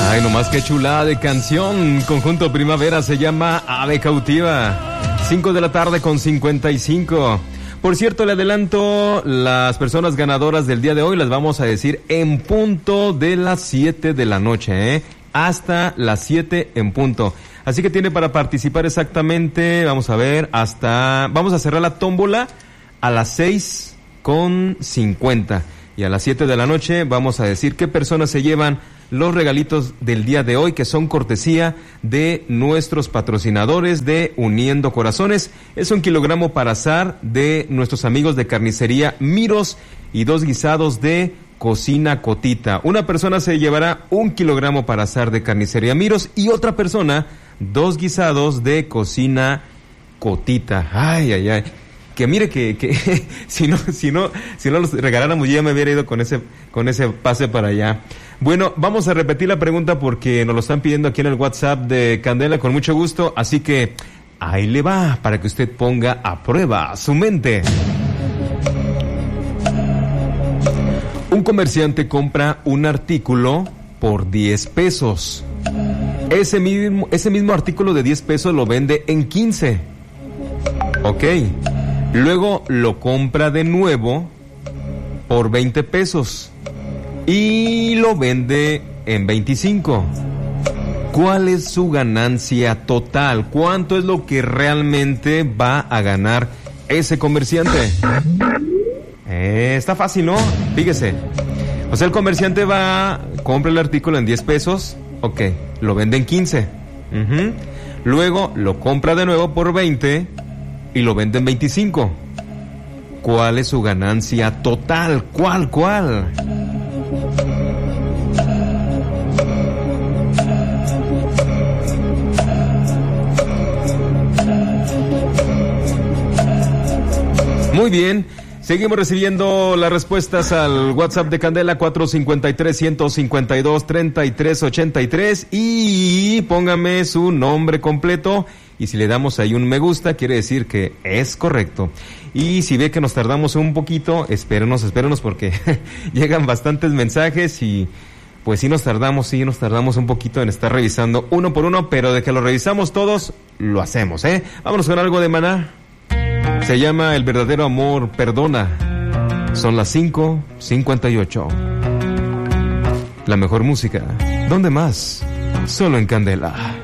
Ay, nomás qué chulada de canción. Conjunto Primavera se llama Ave Cautiva. 5 de la tarde con 55. Por cierto, le adelanto, las personas ganadoras del día de hoy las vamos a decir en punto de las 7 de la noche, hasta las 7 en punto. Así que tiene para participar exactamente, vamos a ver, vamos a cerrar la tómbola a las 6:50. Y a las 7 de la noche vamos a decir qué personas se llevan los regalitos del día de hoy, que son cortesía de nuestros patrocinadores de Uniendo Corazones. Es 1 kilogramo para asar de nuestros amigos de Carnicería Miros y 2 guisados de Cocina Cotita. Una persona se llevará 1 kilogramo para asar de Carnicería Miros y otra persona 2 guisados de Cocina Cotita. Ay, ay, ay. Que mire que si no los regaláramos, yo ya me hubiera ido con ese pase para allá. Bueno, vamos a repetir la pregunta porque nos lo están pidiendo aquí en el WhatsApp de Candela con mucho gusto, así que ahí le va para que usted ponga a prueba su mente. Un comerciante compra un artículo por 10 pesos. Ese mismo artículo de 10 pesos lo vende en 15. Ok. Luego lo compra de nuevo por 20 pesos y lo vende en 25. ¿Cuál es su ganancia total? ¿Cuánto es lo que realmente va a ganar ese comerciante? Está fácil, ¿no? Fíjese. O sea, el comerciante compra el artículo en 10 pesos, ok, lo vende en 15. Luego lo compra de nuevo por 20 y lo vende en 25. ¿Cuál es su ganancia total? ¿Cuál? Muy bien, seguimos recibiendo las respuestas al WhatsApp de Candela 453-152-3383 y póngame su nombre completo. Y si le damos ahí un me gusta, quiere decir que es correcto. Y si ve que nos tardamos un poquito, espérenos porque llegan bastantes mensajes y pues sí nos tardamos un poquito en estar revisando uno por uno, pero de que lo revisamos todos, lo hacemos, Vámonos con algo de Maná. Se llama El verdadero amor perdona. Son las 5:58. La mejor música. ¿Dónde más? Solo en Candela.